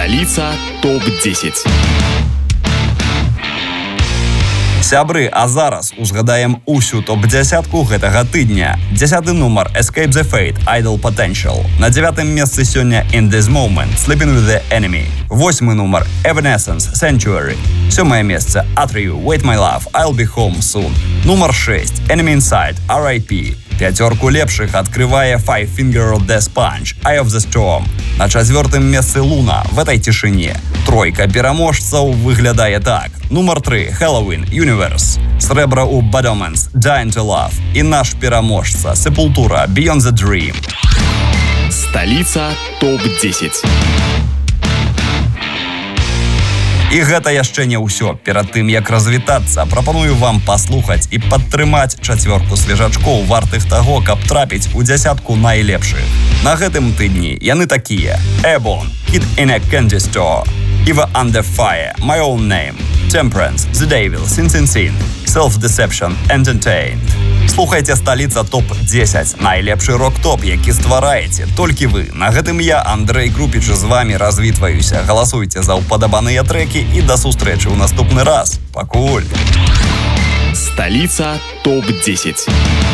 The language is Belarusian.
Столица ТОП-10. Сябры, а зараз узгадаем усю топ-10 гэтага тыдня. 10-ы нумар Escape the Fate, Idle Potential. На 9-м месцы сёння In This Moment, Sleeping with the Enemy. 8-й нумар Evanescence, Sanctuary. 7-е месца Atreyu, Wait My Love, I'll Be Home Soon. Нумар 6 Enemy Inside, R.I.P. Пятерку лепшых открывае Five Finger Death Punch, Eye of the Storm. На 4-м месцы Луна, В этой тишине. Тройка пераможцаў выглядае так. Нумар 3 Halloween, Universe. Срэбра у Bad Omens, Dying to Love. І наш пераможца Sepultura, Beyond the Dream. Столица ТОП-10. І гэта яшчэ не ўсё. Перад тым, як развітацца, прапаную вам паслухаць і падтрымаць чацвёрку свежачкоў, вартых таго, каб трапіць у дзясятку найлепшых. На гэтым тыдні яны такія: Ebon, Kid in a Candy Store, Eva Under Fire, My Own Name, Temperance, The Devil, Sin Sin Sin, Self-Deception, Entertained. Слухайце «Столица ТОП-10», найлепшы рок-топ, які ствараеце толькі вы. На гэтым я, Андрэй Крупіч, з вамі развітваюся. Галасуйце за ўпадабаныя трэкі і да сустрэчы ў наступны раз. Пакуль! Столица ТОП-10.